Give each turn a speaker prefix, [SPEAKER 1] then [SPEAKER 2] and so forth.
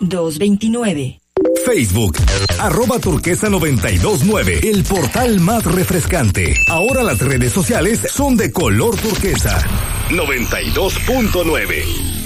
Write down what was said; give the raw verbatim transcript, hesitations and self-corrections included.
[SPEAKER 1] dos veintinueve.
[SPEAKER 2] Facebook, arroba turquesa noventa y dos nueve, el portal más refrescante. Ahora las redes sociales son de color turquesa. noventa y dos punto nueve.